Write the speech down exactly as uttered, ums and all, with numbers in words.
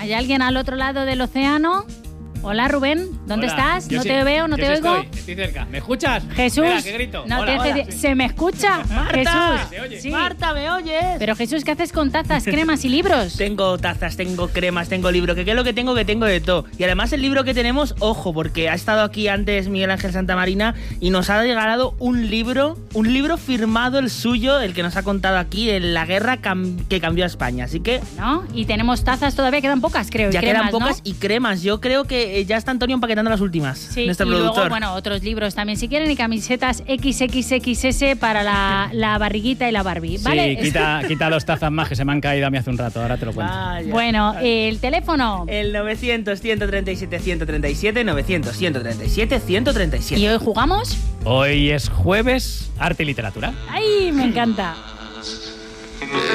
¿Hay alguien al otro lado del océano? Hola, Rubén, ¿dónde Hola, estás? ¿No sí, te veo? ¿No te oigo? Estoy, estoy cerca. ¿Me escuchas? Jesús, Espera, que grito. no Hola, te hola. dejes- ¿se me escucha? ¡Marta! Jesús, ¿Se oye? sí. Marta, ¿me oyes? Pero Jesús, ¿qué haces con tazas, cremas y libros? Tengo tazas, tengo cremas, tengo libro. ¿Qué, ¿Qué es lo que tengo? Que tengo de todo. Y además el libro que tenemos, ojo, porque ha estado aquí antes Miguel Ángel Santamarina y nos ha regalado un libro, un libro firmado el suyo, el que nos ha contado aquí, de la guerra cam- que cambió a España. Así que ¿No? Y tenemos tazas, todavía quedan pocas, creo. y ya cremas, quedan pocas ¿no? y cremas. Yo creo que eh, ya está Antonio empaquetando las últimas. Sí, nuestro y productor. luego, bueno, otros libros también si quieren y camisetas equis equis equis ese para la, la barriguita y la Barbie, ¿vale? Sí, quita, quita dos tazas más que se me han caído a mí hace un rato, ahora te lo cuento. Vaya. Bueno, el teléfono. El novecientos, ciento treinta y siete, ciento treinta y siete, novecientos, ciento treinta y siete, ciento treinta y siete. ¿Y hoy jugamos? Hoy es jueves, arte y literatura. ¡Ay, me encanta!